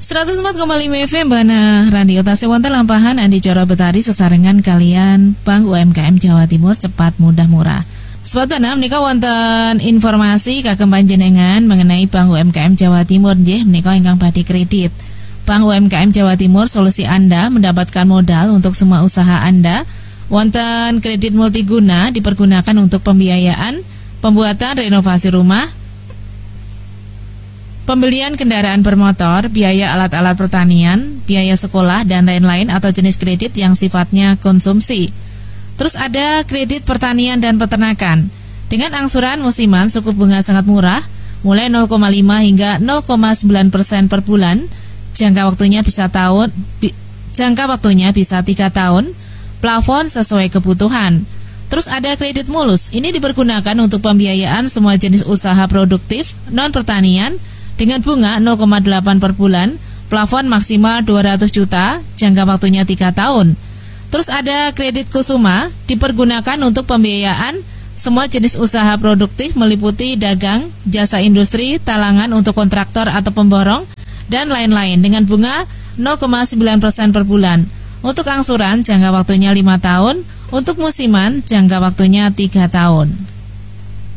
104,5 FM Bana Radio Tasih wonten lampahan Andi Coro Betari sesarengan kalian Bank UMKM Jawa Timur cepat mudah murah. Sobat Bana menika wonten informasi kagem panjenengan mengenai Bank UMKM Jawa Timur nggih menika ingkang badhe kredit. Bank UMKM Jawa Timur solusi Anda mendapatkan modal untuk semua usaha Anda. Wonten kredit multiguna dipergunakan untuk pembiayaan, pembuatan renovasi rumah, pembelian kendaraan bermotor, biaya alat-alat pertanian, biaya sekolah, dan lain-lain atau jenis kredit yang sifatnya konsumsi. Terus ada kredit pertanian dan peternakan. Dengan angsuran musiman suku bunga sangat murah, mulai 0,5 hingga 0,9% per bulan. Jangka waktunya bisa 3 tahun. Plafon sesuai kebutuhan. Terus ada kredit mulus. Ini dipergunakan untuk pembiayaan semua jenis usaha produktif non pertanian dengan bunga 0,8 per bulan, plafon maksimal 200 juta, jangka waktunya 3 tahun. Terus ada kredit kusuma, dipergunakan untuk pembiayaan semua jenis usaha produktif meliputi dagang, jasa industri, talangan untuk kontraktor atau pemborong, dan lain-lain dengan bunga 0,9% per bulan. Untuk angsuran, jangka waktunya 5 tahun, untuk musiman, jangka waktunya 3 tahun.